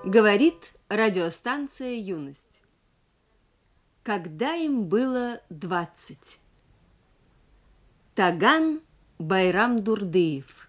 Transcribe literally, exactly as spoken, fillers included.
Говорит радиостанция «Юность». Когда им было двадцать. Таган Байрам Дурдыев.